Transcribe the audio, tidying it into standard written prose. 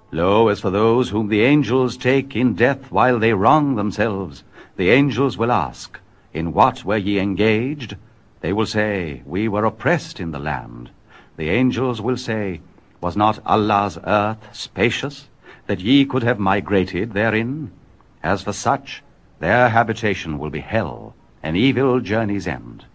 Lo, as for those whom the angels take in death while they wrong themselves, the angels will ask, In what were ye engaged? They will say, We were oppressed in the land. The angels will say, Was not Allah's earth spacious, that ye could have migrated therein? As for such, their habitation will be hell, an evil journey's end.